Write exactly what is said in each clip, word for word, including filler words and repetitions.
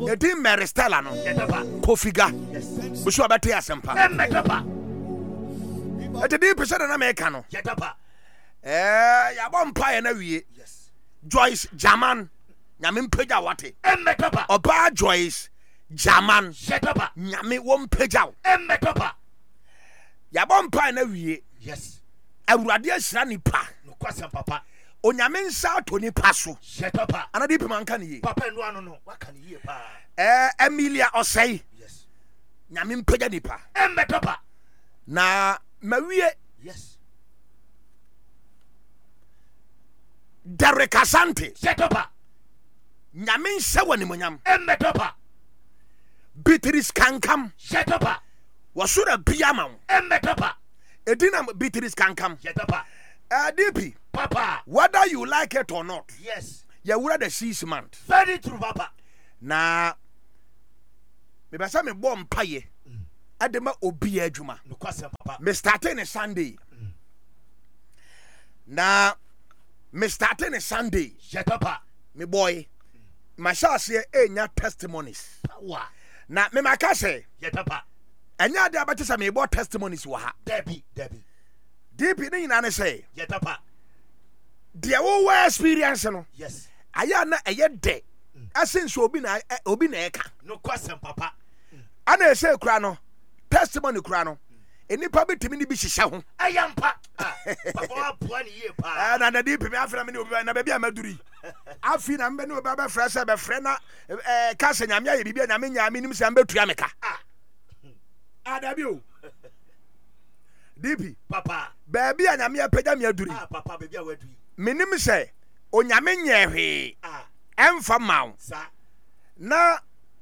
Edim Mary Stella no. Kofiga. Busu abate asempa. Ete di pese na make no. Eh, ya bom pa na wie. Joyce Jaman. Nyame mpagya wate. Oba Joyce Jaman. Nyame wo mpagya. Ya bom pa na wie. Yes. Awurade asira nipa. No kwasem papa. Onyame nsa to nipa so. Papa. Ana di pema nka ne ye. Papa no ano no, wa ka ne ye pa. Eh, Emilia Osei. Yes. Nyame mpagya nipa. Emme papa. Na mawie. Yes. Derek Asante. Papa. Nyame nsa wani monyam. Emme papa. Beatrice Kankam. Papa. Wasura biama. Emme papa. Edina Beatrice Kankam. Papa. Uh, D P. Papa. Whether you like it or not. Yes. You were the six month. Very true, Papa. Na me basa me bom paye. Adema obi adwuma. No kwasem papa. Me starting on Sunday. Na me starting on Sunday. Papa. Me boy. My shase enya testimonies. Power. Na me maka say. Papa. Enya de abate say me bo testimonies wo ha. Debbie, Debbie. D P ni nyina ne say. Papa. De wo wa experience no. Yes. Aya na eye de. Asenso obi na obi na eka. No kwasem papa. Ana say kura no. Testimony kura no. Enipa betimi ni bi hihye ho. Ayampa. Papa aboa ne ye pa. Eh na na D P me afra me ni obi na baby amaduri. Afi na mbe ni obi ba fra se be frɛ na eh ka se nyame aye bibia nyame nyame nim se ambetua meka. Ah. Adabi o. D P. Papa. Baby a nyame apagya me aduri. Ah papa baby a waduri. Menim se onyame nyɛ hwe. Ah. Emfa mawo. Sa. Na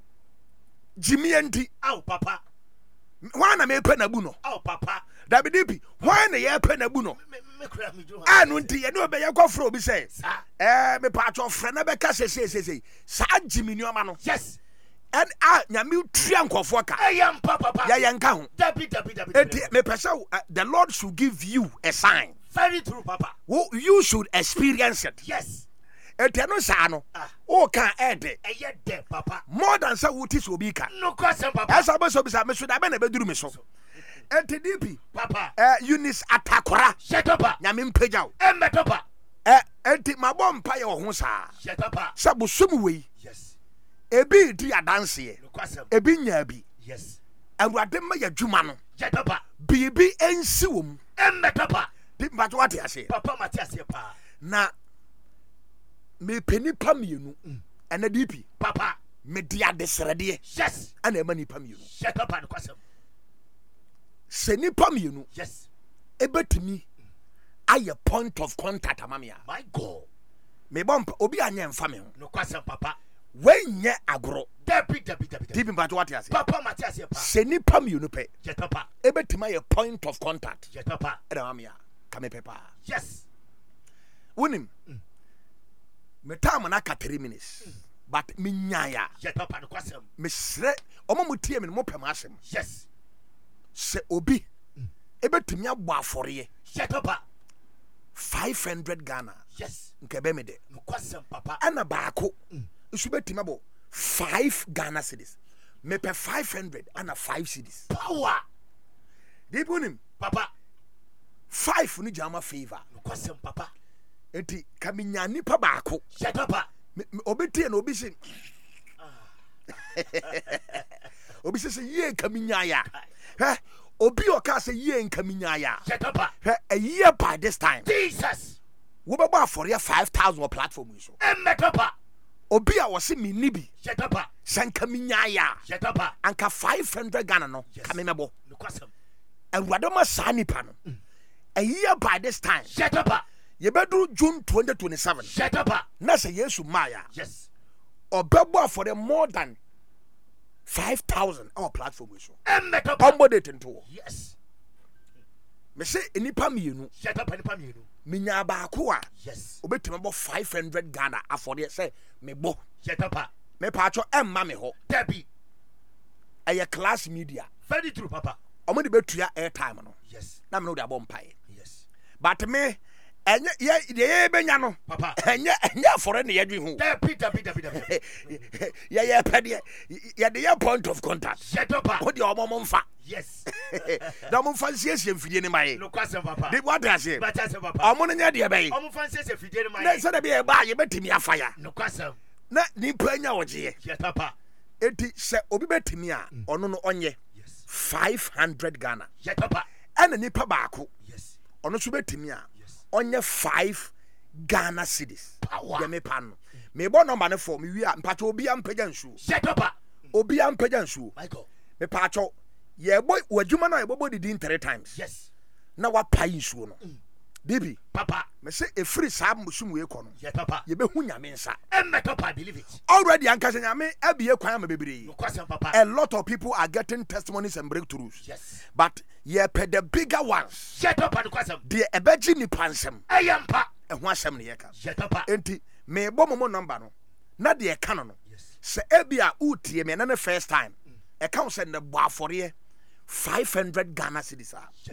Jimmy enti. Aw papa. Why na me pe na bu no? Aw papa. Dabi D P. Why na ye pe na bu no? Me me kura me do. Anu nti ye no be ye kofro obi say. Sa. Eh me pa cho frɛ na be ka se se se. Sa Jimmy ni oma no. Yes. And ah nyame tua nkofo ka. Ayampa papa. Ya ye nka ho. Debbie, Debbie, Debbie. Enti me pese the Lord should give you a sign. Very true papa. Well, you should experience it. Yes. Enti no sa no. O kan ede. Eye de papa. More than say what is obi ka. No kwasem papa. Esa bo so bisa me so da be na be duru me so. Enti D P. Papa. Eh Eunice Atakora. Papa. Nyame mpagya. Emme papa. Eh enti mabɔ mpa ye wo ho sa. Papa. Sabo sum we. Yes. Ebi di adanse ye. No kwasem. Ebi nya bi. Yes. Awurade ma ya dwuma no. Papa. Bibi ensi wo mu. Emme papa. Di mba to ate ase. Papa Matias ye pa. Na me peni pa mienu. Ena D P. Papa. Me dia desrede. Yes. Ana ema nipa mienu. Papa no kwasem. Se nipa mienu. Yes. Ebetimi aye point of contact amamia. My God. Me bompa obi anya mfa me ho. No kwasem papa. Wenye agro. Debbie, Debbie, Debbie. D P mba to ate ase. Papa Matias ye pa. Se nipa mienu pe. Papa. Ebetimi aye point of contact. Papa. Era mamia. Kame pepa. Yes. Wonim. Mm. Me time na ka three minutes. Mm. But me nyaya. Papa no kwasem. Me sre omo mutie me mo pem asem. Yes. Se obi mm. ebetumi abɔ afɔre ye. Papa. five hundred Ghana. Yes. Nke be me de. No kwasem papa. Ana baako. Nsu betumi abɔ five Ghana cedis. Me pe five hundred ana five cedis. Power. Dey bonim. Papa. Five ni jama favor. No kwasem papa. Enti kaminya nipa baako. Papa. Obi tie na obi se. Obi se ye kaminya ya. Heh. Obi oka se ye nkaminya ya. Papa. Heh, a year by this time. Jesus. Wo be ba for ya five thousand platform so. Emme papa. Obi a wo se me nibi. Papa. Sankaminya ya. Papa. Anka five hundred Ghana no. Yes. Kamemebo. No kwasem. Awurade ma sa nipa no. A year by this time. Papa. Ye bedu June twenty twenty-seven. Papa. Na se Yesu Maya. Yes. Obebo for the more than five thousand our platform so. Emme papa. Ombode tento. Yes. Me say enipa mienu. Papa nipa mienu. Minya baako a. Yes. Obetumi bo five hundred Ghana afode say me bo. Papa. Me paacho emma me ho. Debbie. Eye class media. Very true papa. Omo de betua airtime no. Yes. Na me no de abom pae. Yes. But me enye ye ye benya no papa enye enye afore ne yadwi hu da pita pita pita ye ye pede ye de point of contact Shetopa. o de omo mfa Yes. da mo mfa siesie mfidie ne maye No kwasem papa. de what does it Bata se papa. omo ne nya de be Omo fancy se fidie ne na mai. se de be ba ye betimi afaya No kwasem. na ni panya oje Shetopa. eti se obi betimi a ono no onye Yes. five hundred Ghana Shetopa. ana nipa baako Yes. ono so betimi a Yes. onye five Ghana cedis Power. de me pan me bo number ne for me wi a mpacho obi am pagya nsuo Shetopa. obi am pagya nsuo Michael. me pacho ye boy wadwuma na ye bobo didi three times Yes. na wa pai nsuo no bibi Papa. me say e free sa musum we kɔ no Yes papa. ye be hu nyame nsa Emme papa believe it. already ankasa nyame abie kwan ma bebre No kwasem papa. a lot of people are getting testimonies and breakthroughs Yes. but ye pe the bigger ones Shetopa no kwasem. de ebeji ni pansem Ayampa. ɛho asɛm ne yɛka Shetopa. enti mebɔ mo mo number no na deɛ ɛka no no Yes. sɛ ebi a wotie me na ne first time ɛka wo sɛ ne bɔ afɔreɛ five hundred Ghana cedis a